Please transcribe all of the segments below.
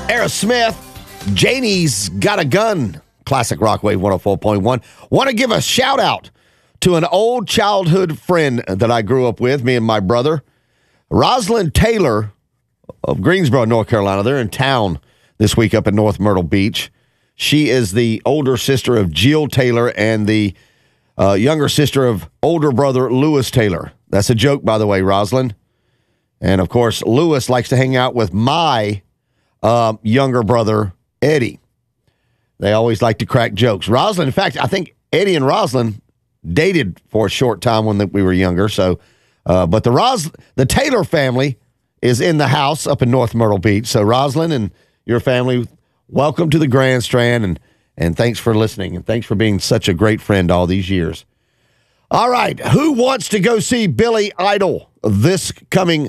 Aerosmith, Janie's Got a Gun, classic rock wave 104.1. Want to give a shout out to an old childhood friend that I grew up with, me and my brother, Rosalind Taylor of Greensboro, North Carolina. They're in town this week up in North Myrtle Beach. She is the older sister of Jill Taylor and the younger sister of older brother Lewis Taylor. That's a joke, by the way, Rosalind. And, of course, Lewis likes to hang out with my younger brother, Eddie. They always like to crack jokes. Rosalind, in fact, I think Eddie and Rosalind dated for a short time when we were younger. So, but the Taylor family is in the house up in North Myrtle Beach. So, Rosalind and your family, welcome to the Grand Strand, and thanks for listening, and thanks for being such a great friend all these years. All right, who wants to go see Billy Idol this coming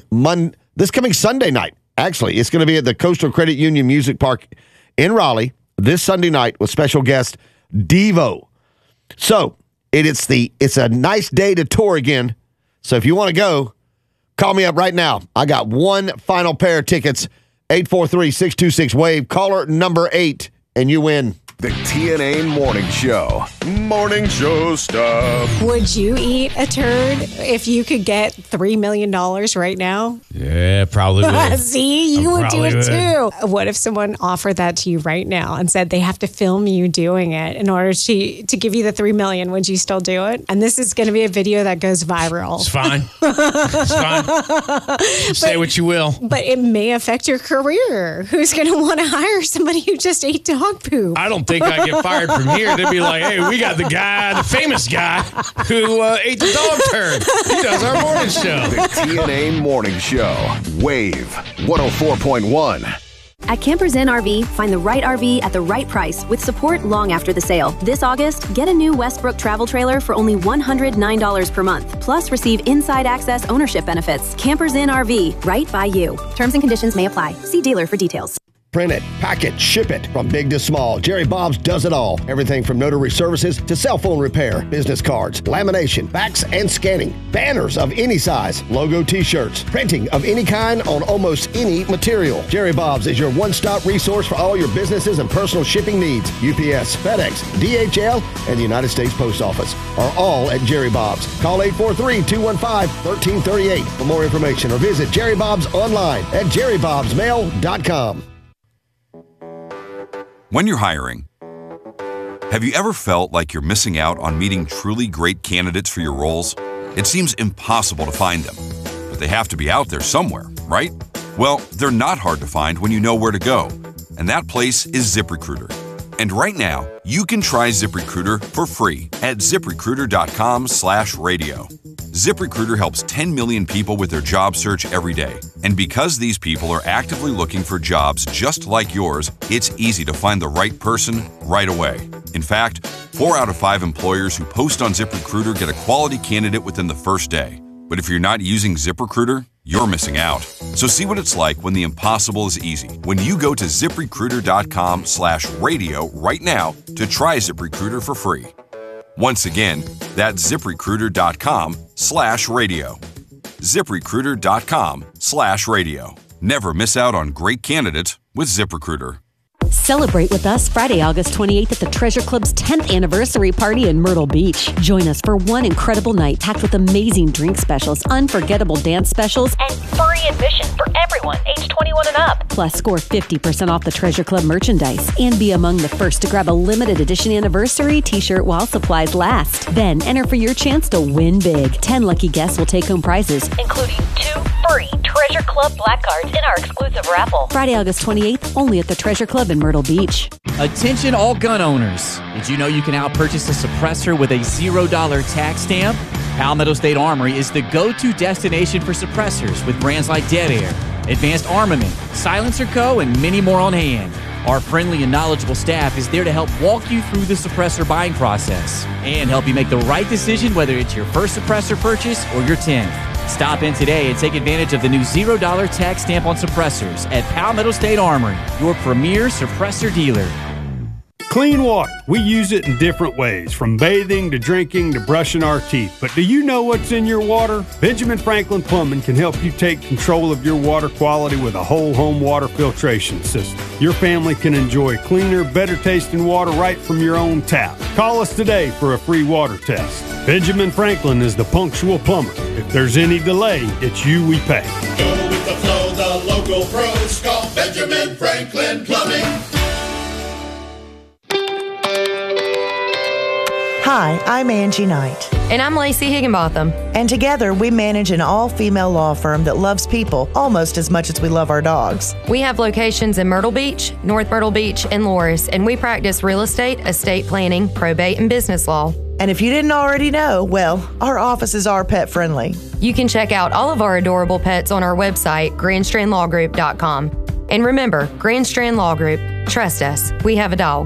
Sunday night? Actually, it's going to be at the Coastal Credit Union Music Park in Raleigh this Sunday night with special guest Devo. So it's a nice day to tour again. So if you want to go, call me up right now. I got one final pair of tickets, 843-626-WAVE. Caller number 8, and you win. The TNA Morning Show. Morning show stuff. Would you eat a turd if you could get $3 million right now? Yeah, probably would. See, you would do it too. What if someone offered that to you right now and said they have to film you doing it in order to give you the $3 million? Would you still do it? And this is going to be a video that goes viral. It's fine. It's fine. Say what you will. But it may affect your career. Who's going to want to hire somebody who just ate dog poop? I don't think I get fired from here. They'd be like, hey, we got the famous guy who ate the dog turd. He does our morning show. The TNA Morning Show. Wave 104.1. At Campers Inn RV, find the right RV at the right price with support long after the sale. This August, get a new Westbrook travel trailer for only $109 per month. Plus, receive inside access ownership benefits. Campers Inn RV, right by you. Terms and conditions may apply. See dealer for details. Print it, pack it, ship it, from big to small. Jerry Bob's does it all. Everything from notary services to cell phone repair, business cards, lamination, fax and scanning, banners of any size, logo t-shirts, printing of any kind on almost any material. Jerry Bob's is your one-stop resource for all your businesses and personal shipping needs. UPS, FedEx, DHL, and the United States Post Office are all at Jerry Bob's. Call 843-215-1338 for more information or visit Jerry Bob's online at jerrybobsmail.com. When you're hiring, have you ever felt like you're missing out on meeting truly great candidates for your roles? It seems impossible to find them, but they have to be out there somewhere, right? Well, they're not hard to find when you know where to go, and that place is ZipRecruiter. And right now, you can try ZipRecruiter for free at ZipRecruiter.com/radio. ZipRecruiter helps 10 million people with their job search every day. And because these people are actively looking for jobs just like yours, it's easy to find the right person right away. In fact, 4 out of 5 employers who post on ZipRecruiter get a quality candidate within the first day. But if you're not using ZipRecruiter, you're missing out. So see what it's like when the impossible is easy. When you go to ZipRecruiter.com/radio right now to try ZipRecruiter for free. Once again, that's ZipRecruiter.com/radio. ZipRecruiter.com/radio. Never miss out on great candidates with ZipRecruiter. Celebrate with us Friday, August 28th at the Treasure Club's 10th anniversary party in Myrtle Beach. Join us for one incredible night packed with amazing drink specials, unforgettable dance specials, and free admission for everyone age 21 and up. Plus, score 50% off the Treasure Club merchandise and be among the first to grab a limited edition anniversary t-shirt while supplies last. Then enter for your chance to win big. 10 lucky guests will take home prizes, including 2 free Treasure Club black cards in our exclusive raffle. Friday, August 28th, only at the Treasure Club in Myrtle Beach. Attention all gun owners. Did you know you can outpurchase a suppressor with a $0 tax stamp? Palmetto State Armory is the go-to destination for suppressors with brands like Dead Air, Advanced Armament, Silencer Co., and many more on hand. Our friendly and knowledgeable staff is there to help walk you through the suppressor buying process and help you make the right decision whether it's your first suppressor purchase or your 10th. Stop in today and take advantage of the new $0 tax stamp on suppressors at Palmetto State Armory, your premier suppressor dealer. Clean water. We use it in different ways, from bathing to drinking to brushing our teeth. But do you know what's in your water? Benjamin Franklin Plumbing can help you take control of your water quality with a whole home water filtration system. your family can enjoy cleaner, better tasting water right from your own tap. Call us today for a free water test. Benjamin Franklin is the punctual plumber. If there's any delay, it's you we pay. Go with the flow, the local pros. Call Benjamin Franklin Plumbing. Hi, I'm Angie Knight. And I'm Lacey Higginbotham. And together we manage an all-female law firm that loves people almost as much as we love our dogs. We have locations in Myrtle Beach, North Myrtle Beach, and Loris, and we practice real estate, estate planning, probate, and business law. And if you didn't already know, well, our offices are pet friendly. You can check out all of our adorable pets on our website, grandstrandlawgroup.com. And remember, Grand Strand Law Group, trust us, we have a dog.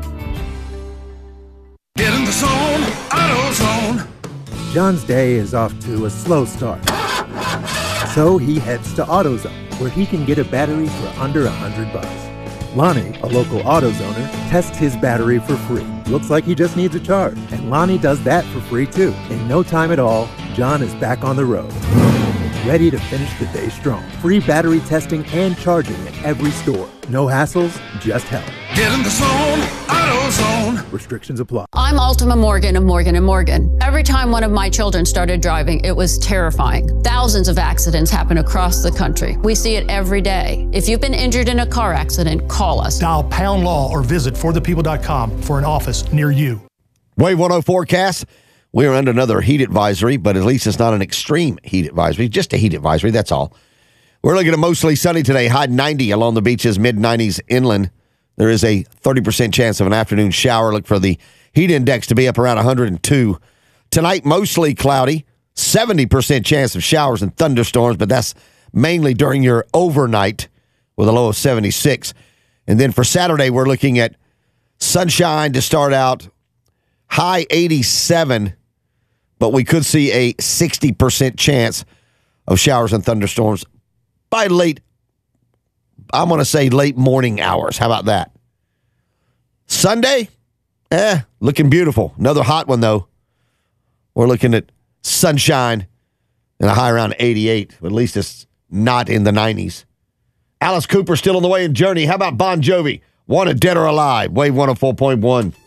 Get in the zone, AutoZone. John's day is off to a slow start. So he heads to AutoZone, where he can get a battery for under $100. Lonnie, a local AutoZoner, tests his battery for free. Looks like he just needs a charge, and Lonnie does that for free too. In no time at all, John is back on the road, ready to finish the day strong. Free battery testing and charging at every store. No hassles, just help. Get in the zone, AutoZone. Restrictions apply. I'm Ultima Morgan of Morgan & Morgan. Every time one of my children started driving, it was terrifying. Thousands of accidents happen across the country. We see it every day. If you've been injured in a car accident, call us. Dial pound law or visit forthepeople.com for an office near you. Wave 104 forecast. We are under another heat advisory, but at least it's not an extreme heat advisory, just a heat advisory, that's all. We're looking at mostly sunny today, high 90 along the beaches, mid-90s inland. There is a 30% chance of an afternoon shower. Look for the heat index to be up around 102. Tonight, mostly cloudy, 70% chance of showers and thunderstorms, but that's mainly during your overnight with a low of 76. And then for Saturday, we're looking at sunshine to start out, high 87, but we could see a 60% chance of showers and thunderstorms by late, I'm going to say late morning hours. How about that? Sunday, looking beautiful. Another hot one, though. We're looking at sunshine and a high around 88. At least it's not in the 90s. Alice Cooper still on the way in Journey. How about Bon Jovi? Wanted Dead or Alive? Wave 104.1.